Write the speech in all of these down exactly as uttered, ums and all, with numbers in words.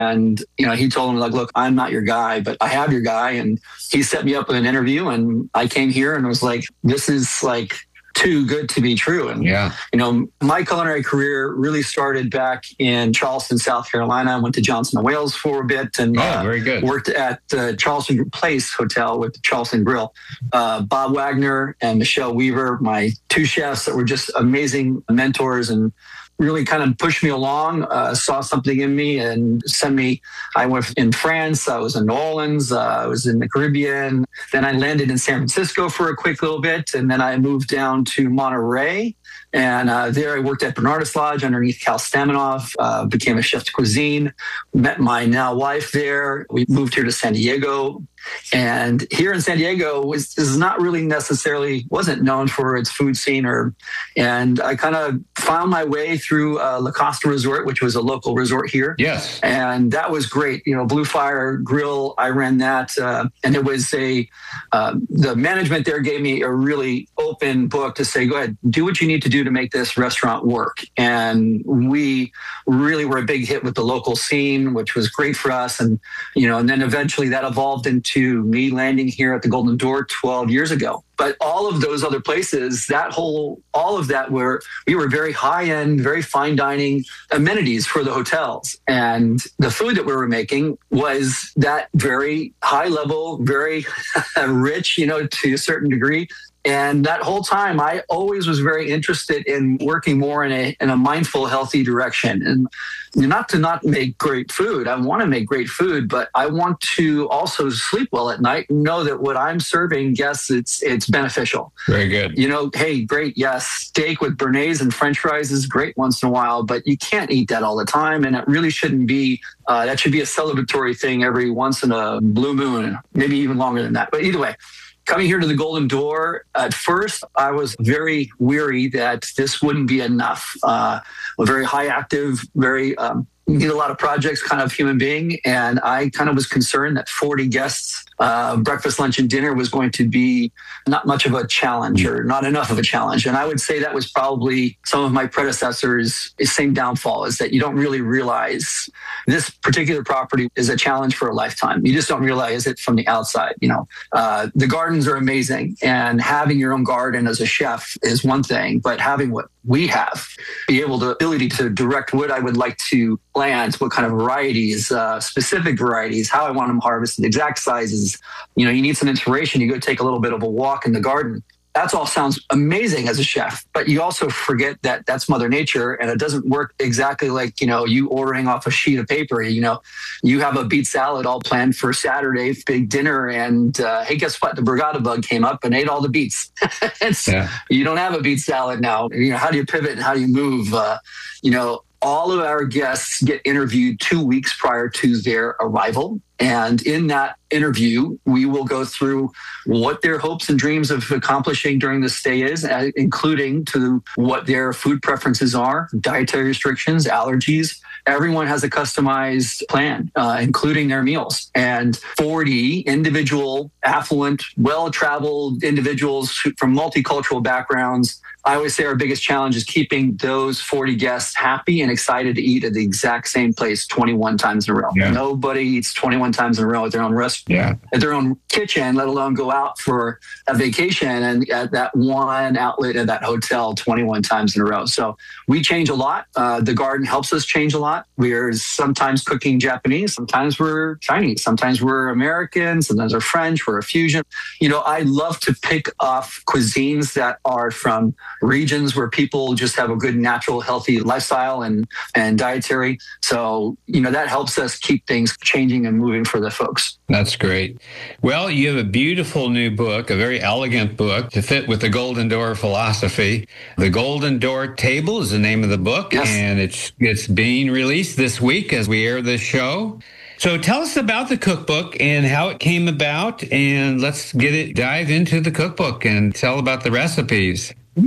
And, you know, he told him, like, look, I'm not your guy, but I have your guy. And he set me up with an interview, and I came here and was like, this is like too good to be true. And, yeah. you know, my culinary career really started back in Charleston, South Carolina. I went to Johnson and Wales for a bit and oh, uh, very good. worked at the Charleston Place Hotel with the Charleston Grill. Uh, Bob Wagner and Michelle Weaver, my two chefs that were just amazing mentors and really kind of pushed me along, uh, saw something in me and sent me. I went in France, I was in New Orleans, uh, I was in the Caribbean. Then I landed in San Francisco for a quick little bit. And then I moved down to Monterey. And uh, there I worked at Bernardus Lodge underneath Cal Staminoff, uh, became a chef de cuisine, met my now wife there. We moved here to San Diego. And here in San Diego was is not really necessarily, wasn't known for its food scene. or, And I kind of found my way through uh, La Costa Resort, which was a local resort here. Yes. And that was great. You know, Blue Fire Grill, I ran that. Uh, and it was a, uh, the management there gave me a really open book to say, go ahead, do what you need to do to make this restaurant work. And we really were a big hit with the local scene, which was great for us. And, you know, and then eventually that evolved into to me landing here at the Golden Door twelve years ago. But all of those other places, that whole, all of that were, we were very high end, very fine dining amenities for the hotels. And the food that we were making was that very high level, very rich, you know, to a certain degree. And that whole time, I always was very interested in working more in a in a mindful, healthy direction. And not to not make great food. I want to make great food, but I want to also sleep well at night and know that what I'm serving guests, it's it's beneficial. Very good. You know, hey, great, yes, steak with béarnaise and French fries is great once in a while, but you can't eat that all the time. And it really shouldn't be, uh, that should be a celebratory thing every once in a blue moon, maybe even longer than that. But either way, coming here to the Golden Door, at first, I was very weary that this wouldn't be enough. Uh, a very high active, very um, need a lot of projects kind of human being. And I kind of was concerned that forty guests, uh, breakfast, lunch, and dinner was going to be not much of a challenge or not enough of a challenge. And I would say that was probably some of my predecessors' same downfall, is that you don't really realize this particular property is a challenge for a lifetime. You just don't realize it from the outside. You know, uh, the gardens are amazing, and having your own garden as a chef is one thing, but having what we have, be able to ability to direct what I would like to plant, what kind of varieties, uh, specific varieties, how I want them harvested, exact sizes. You know, you need some inspiration. You go take a little bit of a walk in the garden. That's all sounds amazing as a chef, but you also forget that that's Mother Nature, and it doesn't work exactly like, you know, you ordering off a sheet of paper. You know, you have a beet salad all planned for Saturday, big dinner, and uh, hey, guess what? The Brugada bug came up and ate all the beets. yeah. You don't have a beet salad now. You know, how do you pivot and how do you move? Uh, you know, all of our guests get interviewed two weeks prior to their arrival. And in that interview, we will go through what their hopes and dreams of accomplishing during the stay is, including to what their food preferences are, dietary restrictions, allergies. Everyone has a customized plan, uh, including their meals. And forty individual, affluent, well-traveled individuals from multicultural backgrounds. I always say our biggest challenge is keeping those forty guests happy and excited to eat at the exact same place twenty-one times in a row. Yeah. Nobody eats twenty-one times in a row at their own restaurant, yeah. at their own kitchen, let alone go out for a vacation and at that one outlet at that hotel twenty-one times in a row. So we change a lot. Uh, the garden helps us change a lot. We're sometimes cooking Japanese, sometimes we're Chinese, sometimes we're American, sometimes we're French, we're a fusion. You know, I love to pick off cuisines that are from regions where people just have a good, natural, healthy lifestyle and, and dietary. So, you know, that helps us keep things changing and moving for the folks. That's great. Well, you have a beautiful new book, a very elegant book to fit with the Golden Door philosophy. The Golden Door Table is the name of the book, yes. and it's it's being released this week as we air this show. So tell us about the cookbook and how it came about, and let's get it dive into the cookbook and tell about the recipes. Mm-hmm.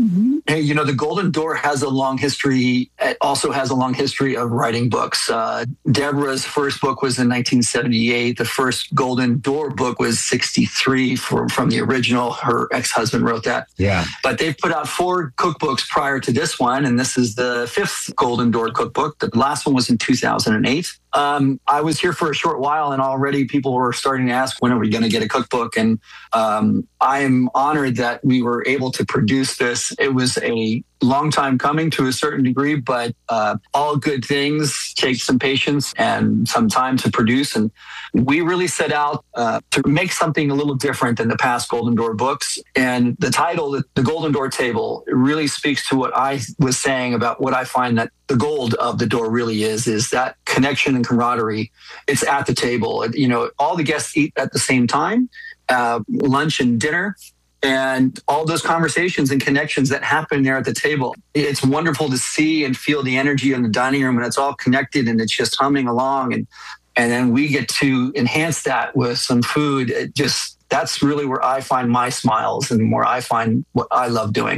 Hey, you know, the Golden Door has a long history. It also has a long history of writing books. Uh, Deborah's first book was in nineteen seventy-eight. The first Golden Door book was sixty-three from, from the original. Her ex-husband wrote that. Yeah. But they've put out four cookbooks prior to this one, and this is the fifth Golden Door cookbook. The last one was in two thousand eight. Um, I was here for a short while, and already people were starting to ask, when are we going to get a cookbook? And um, I'm honored that we were able to produce this. It was a long time coming to a certain degree, but uh, all good things take some patience and some time to produce. And we really set out uh, to make something a little different than the past Golden Door books. And the title, The Golden Door Table, it really speaks to what I was saying about what I find that the gold of the door really is, is that connection and camaraderie. It's at the table. You know, all the guests eat at the same time, uh, lunch and dinner, and all those conversations and connections that happen there at the table. It's wonderful to see and feel the energy in the dining room, and it's all connected and it's just humming along. And, and then we get to enhance that with some food. It just, that's really where I find my smiles and where I find what I love doing.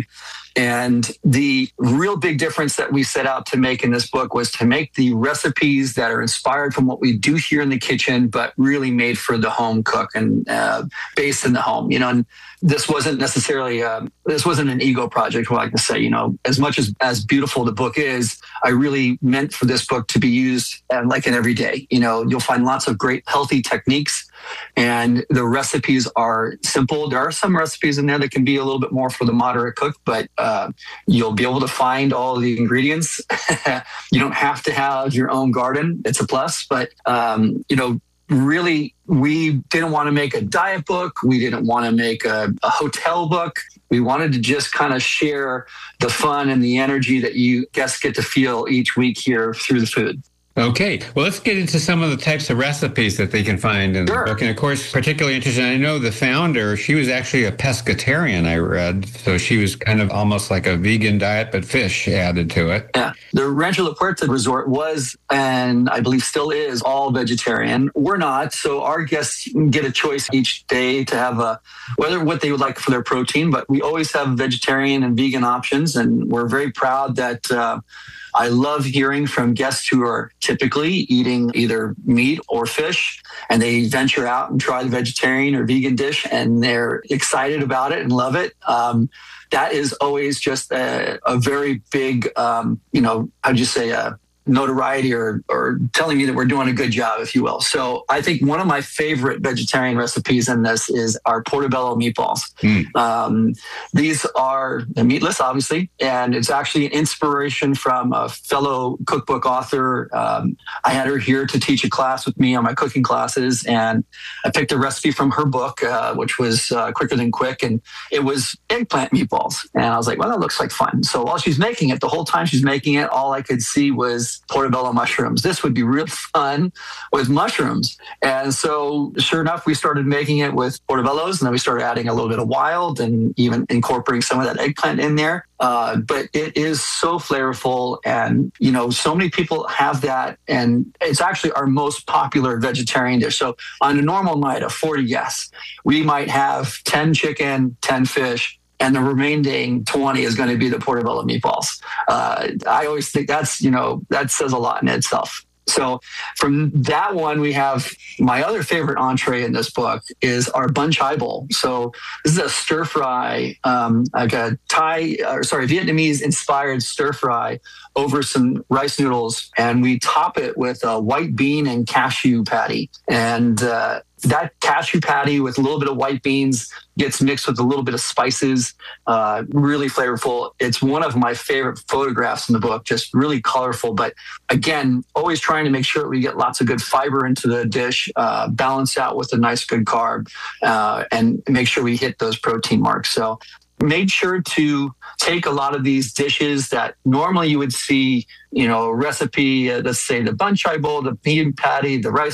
And the real big difference that we set out to make in this book was to make the recipes that are inspired from what we do here in the kitchen, but really made for the home cook and uh, based in the home. You know, and this wasn't necessarily uh, this wasn't an ego project. What I can say, you know, as much as as beautiful the book is, I really meant for this book to be used uh, like an everyday. You know, you'll find lots of great healthy techniques, and the recipes are simple. There are some recipes in there that can be a little bit more for the moderate cook, but uh, you'll be able to find all of the ingredients. You don't have to have your own garden. It's a plus, but um, you know, really, we didn't want to make a diet book. We didn't want to make a, a hotel book. We wanted to just kind of share the fun and the energy that you guests get to feel each week here through the food. Okay, well, let's get into some of the types of recipes that they can find in Sure. the book. And of course, particularly interesting, I know the founder, she was actually a pescatarian, I read. So she was kind of almost like a vegan diet, but fish added to it. Yeah. The Rancho La Puerta Resort was, and I believe still is, all vegetarian. We're not. So our guests get a choice each day to have a, whether what they would like for their protein, but we always have vegetarian and vegan options. And we're very proud that, uh, I love hearing from guests who are typically eating either meat or fish, and they venture out and try the vegetarian or vegan dish, and they're excited about it and love it. Um, that is always just a, a very big, um, you know, how'd you say, a notoriety or, or telling me that we're doing a good job, if you will. So I think one of my favorite vegetarian recipes in this is our portobello meatballs. Mm. Um, these are meatless, obviously, and it's actually an inspiration from a fellow cookbook author. Um, I had her here to teach a class with me on my cooking classes, and I picked a recipe from her book, uh, which was uh, Quicker Than Quick, and it was eggplant meatballs. And I was like, well, that looks like fun. So while she's making it, the whole time she's making it, all I could see was portobello mushrooms. This would be real fun with mushrooms. And so sure enough, we started making it with portobellos, and then we started adding a little bit of wild and even incorporating some of that eggplant in there. Uh, but it is so flavorful, and, you know, so many people have that, and it's actually our most popular vegetarian dish. So on a normal night of forty guests, we might have ten chicken, ten fish, and the remaining twenty is going to be the portobello meatballs. Uh, I always think that's, you know, that says a lot in itself. So from that one, we have my other favorite entree in this book is our bun chai bowl. So this is a stir fry, um, like a Thai, or sorry, Vietnamese inspired stir fry over some rice noodles. And we top it with a white bean and cashew patty. And uh, that cashew patty with a little bit of white beans gets mixed with a little bit of spices, uh, really flavorful. It's one of my favorite photographs in the book, just really colorful. But again, always trying to make sure that we get lots of good fiber into the dish, uh, balance out with a nice good carb, uh, and make sure we hit those protein marks. So made sure to take a lot of these dishes that normally you would see, you know, recipe, uh, let's say the bun chai bowl, the bean patty, the rice